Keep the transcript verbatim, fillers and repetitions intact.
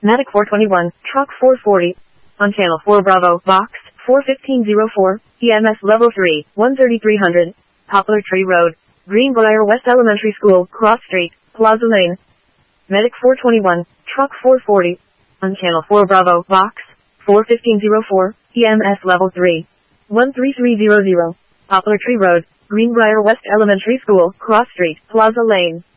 Matic four twenty-one, Truck four forty. On Channel four Bravo, Box four fifteen oh four, E M S Level three, one thirty-three hundred. Poplar Tree Road, Greenbrier West Elementary School, Cross Street, Plaza Lane. Medic four twenty-one, Truck four forty. On Channel four Bravo, Box four fifteen oh four, E M S Level three, one thirty-three hundred. Poplar Tree Road, Greenbrier West Elementary School, Cross Street, Plaza Lane.